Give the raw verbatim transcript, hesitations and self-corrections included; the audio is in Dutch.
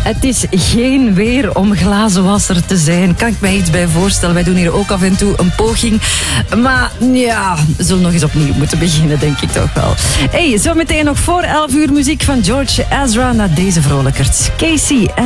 Het is geen weer om glazenwasser te zijn. Kan ik mij iets bij voorstellen. Wij doen hier ook af en toe een poging. Maar ja, we zullen nog eens opnieuw moeten beginnen, denk ik toch wel. Hey, zometeen nog voor elf uur muziek van George Ezra naar deze vrolijkers. Casey en